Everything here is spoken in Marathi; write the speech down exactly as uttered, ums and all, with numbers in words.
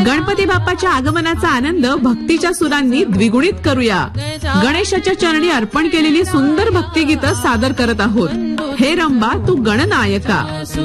गणपती बाप्पाच्या आगमनाचा आनंद भक्तीच्या सुरांनी द्विगुणित करूया. गणेशाच्या चरणी अर्पण केलेली सुंदर भक्तिगीतं सादर करत आहोत. हे रंबा तू गणनायका.